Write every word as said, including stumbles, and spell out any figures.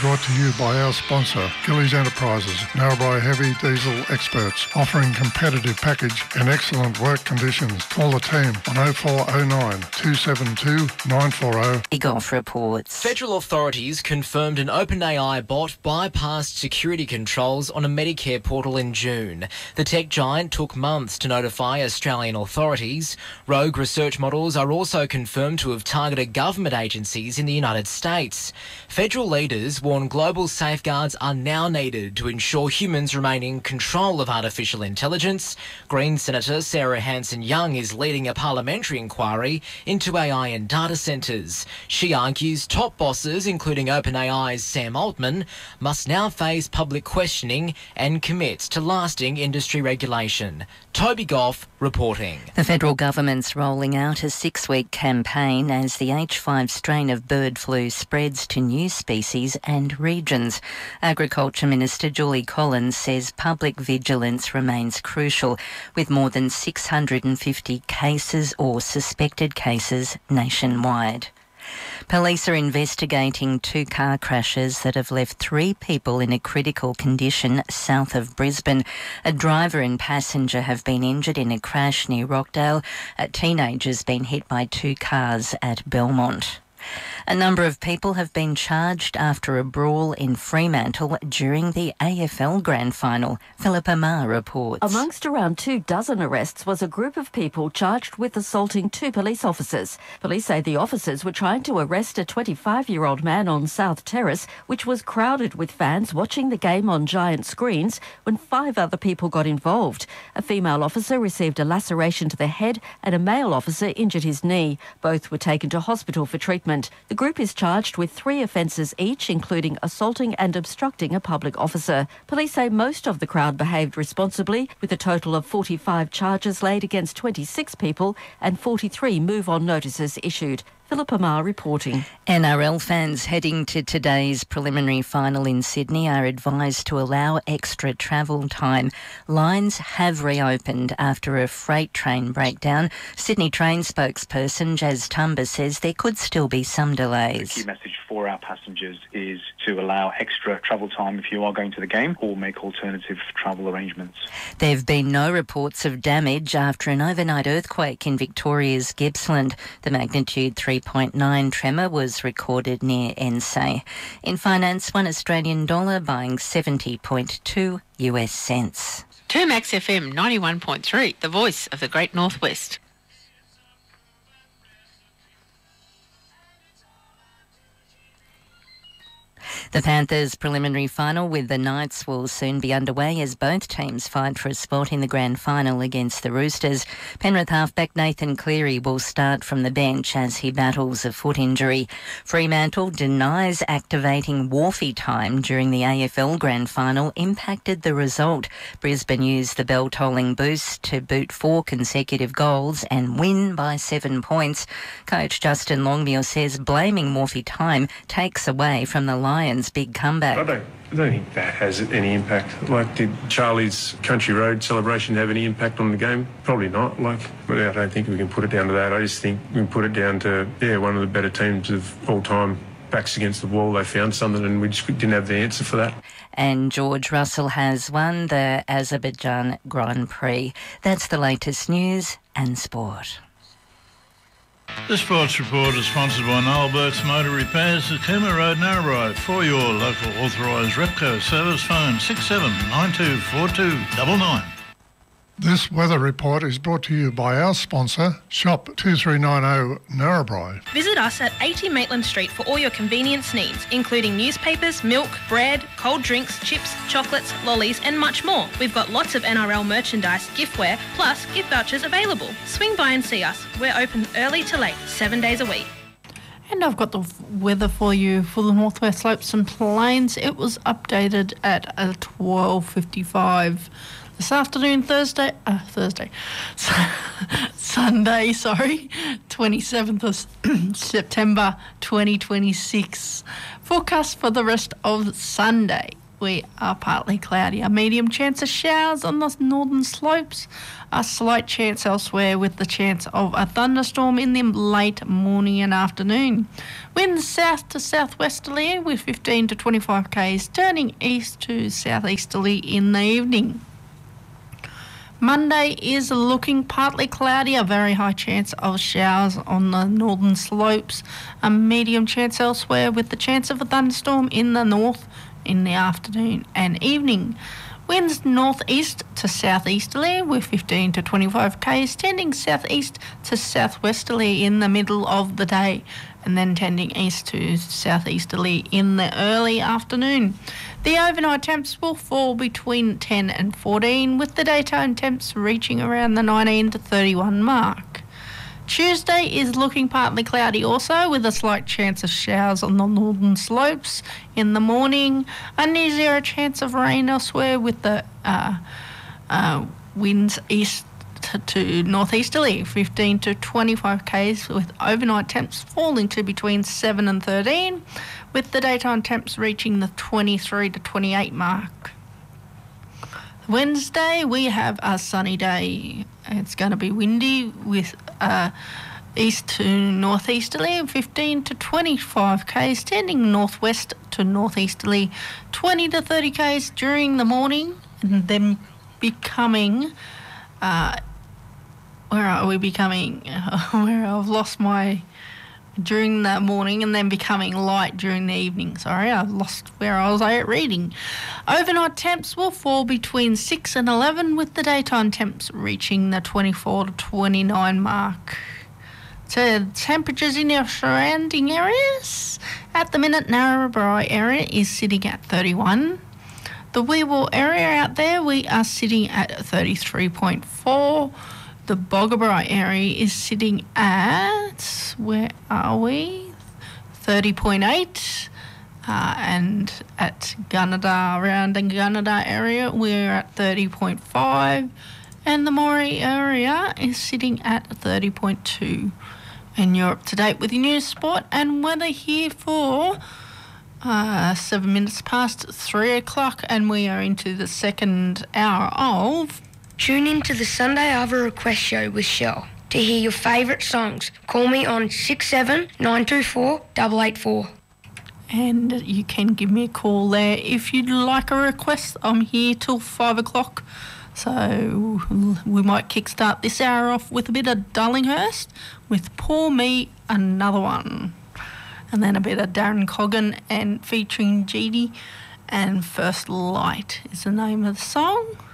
brought to you by our sponsor, Gillies Enterprises, Narrabri heavy diesel experts, offering competitive package and excellent work conditions. Call the team on oh four oh nine, two seven two, nine four oh. Egoff reports. Federal authorities confirmed an OpenAI bot bypassed security controls on a Medicare portal in June. The tech giant took months to notify Australian authorities. Rogue research models are also confirmed to have targeted government agencies in the United States. Federal leaders warn global safeguards are now needed to ensure humans remain in control of artificial intelligence. Green Senator Sarah Hanson-Young is leading a parliamentary inquiry into A I and data centres. She argues top bosses, including OpenAI's Sam Altman, must now face public questioning and commit to lasting industry regulation. Toby Goff reporting. The federal government's rolling out a six-week campaign as the H five strain of bird flu spreads to new species and regions. Agriculture Minister Julie Collins says public vigilance remains crucial, with more than six hundred fifty cases or suspected cases nationwide. Police are investigating two car crashes that have left three people in a critical condition south of Brisbane. A driver and passenger have been injured in a crash near Rockdale. A teenager's been hit by two cars at Belmont. A number of people have been charged after a brawl in Fremantle during the A F L Grand Final. Philippa Ma reports. Amongst around two dozen arrests was a group of people charged with assaulting two police officers. Police say the officers were trying to arrest a twenty-five-year-old man on South Terrace, which was crowded with fans watching the game on giant screens, when five other people got involved. A female officer received a laceration to the head and a male officer injured his knee. Both were taken to hospital for treatment. The group is charged with three offences each, including assaulting and obstructing a public officer. Police say most of the crowd behaved responsibly, with a total of forty-five charges laid against twenty-six people and forty-three move-on notices issued. Philippa Ma reporting. N R L fans heading to today's preliminary final in Sydney are advised to allow extra travel time. Lines have reopened after a freight train breakdown. Sydney train spokesperson Jazz Tumba says there could still be some delays. The key message for our passengers is to allow extra travel time if you are going to the game, or make alternative travel arrangements. There have been no reports of damage after an overnight earthquake in Victoria's Gippsland. The magnitude three point nine tremor was recorded near Ensay. In finance, one Australian dollar buying seventy point two U S cents. Termax F M ninety-one point three, the voice of the Great Northwest. The Panthers' preliminary final with the Knights will soon be underway as both teams fight for a spot in the grand final against the Roosters. Penrith halfback Nathan Cleary will start from the bench as he battles a foot injury. Fremantle denies activating Wharfie time during the A F L grand final impacted the result. Brisbane used the bell-tolling boost to boot four consecutive goals and win by seven points. Coach Justin Longmuir says blaming Wharfie time takes away from the Lions' big comeback. I don't, I don't think that has any impact. Like, did Charlie's Country Road celebration have any impact on the game? Probably not. Like, but I don't think we can put it down to that. I just think we can put it down to, yeah, one of the better teams of all time. Backs against the wall, they found something and we just didn't have the answer for that. And George Russell has won the Azerbaijan Grand Prix. That's the latest news and sport. The Sports Report is sponsored by Noel Burt's Motor Repairs at Cooma Road, Narrabri. For your local authorised Repco service, phone six seven nine two four two nine nine. This weather report is brought to you by our sponsor, Shop two three nine zero Narrabri. Visit us at eighty Maitland Street for all your convenience needs, including newspapers, milk, bread, cold drinks, chips, chocolates, lollies and much more. We've got lots of N R L merchandise, giftware, plus gift vouchers available. Swing by and see us. We're open early to late, seven days a week. And I've got the weather for you for the Northwest Slopes and Plains. It was updated at uh, twelve fifty-five. This afternoon, Thursday, uh, Thursday, Sunday, sorry, twenty-seventh of September twenty twenty-six. Forecast for the rest of Sunday. we are partly cloudy. A medium chance of showers on the northern slopes. A slight chance elsewhere with the chance of a thunderstorm in the late morning and afternoon. Winds south to southwesterly with fifteen to twenty-five k's, turning east to southeasterly in the evening. Monday is looking partly cloudy, a very high chance of showers on the northern slopes, a medium chance elsewhere with the chance of a thunderstorm in the north in the afternoon and evening. Winds northeast to southeasterly with fifteen to twenty-five k's, tending southeast to southwesterly in the middle of the day and then tending east to southeasterly in the early afternoon. The overnight temps will fall between ten and fourteen, with the daytime temps reaching around the nineteen to thirty-one mark. Tuesday is looking partly cloudy also, with a slight chance of showers on the northern slopes in the morning. A near zero chance of rain elsewhere, with the uh, uh, winds east to, to northeasterly, fifteen to twenty-five k's, with overnight temps falling to between seven and thirteen, with the daytime temps reaching the twenty-three to twenty-eight mark. Wednesday, we have a sunny day. It's going to be windy with uh, east to northeasterly, fifteen to twenty-five k's, tending northwest to northeasterly, twenty to thirty k's during the morning, and then becoming, uh, where are we becoming, where I've lost my, during the morning and then becoming light during the evening. Sorry, I've lost where I was at reading. Overnight temps will fall between six and eleven, with the daytime temps reaching the twenty-four to twenty-nine mark. So temperatures in your surrounding areas. At the minute, Narrabri area is sitting at thirty-one. The Weewell area out there, we are sitting at thirty-three point four. The Boggabri area is sitting at, where are we? thirty point eight. Uh, and at Gunnedah, around the Gunnedah area, we're at thirty point five. And the Moree area is sitting at thirty point two. And you're up to date with your news, sport and weather here for uh, seven minutes past three o'clock. And we are into the second hour of... Tune in to the Sunday Ava Request Show with Shell to hear your favourite songs. Call me on six seven nine two four eight eight four. And you can give me a call there if you'd like a request. I'm here till five o'clock, so we might kickstart this hour off with a bit of Darlinghurst with Pour Me Another One, and then a bit of Darren Coggan and featuring G D, and First Light is the name of the song.